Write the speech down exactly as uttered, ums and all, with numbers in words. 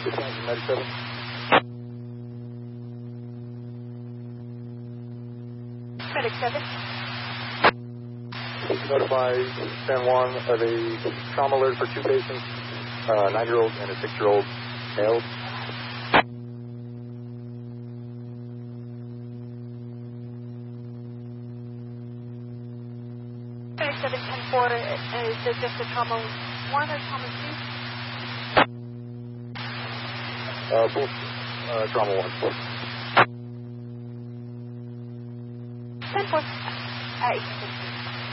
Med seven. Medic seven. Notify San Juan of a trauma alert for two patients, uh, nine-year-old and a six-year-old males. Medic seven ten four, is it just a trauma one or trauma two? Uh, both uh, trauma one. ten four. Uh,